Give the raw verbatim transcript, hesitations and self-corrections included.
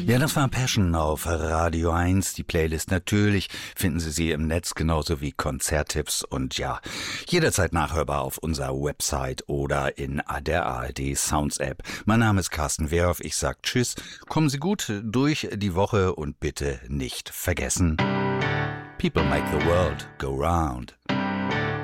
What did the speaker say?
Ja, das war Passion auf Radio eins. Die Playlist natürlich finden Sie sie im Netz, genauso wie Konzerttipps und ja, jederzeit nachhörbar auf unserer Website oder in der A R D Sounds App. Mein Name ist Carsten Wehrhoff. Ich sag Tschüss. Kommen Sie gut durch die Woche und bitte nicht vergessen: People make the world go round.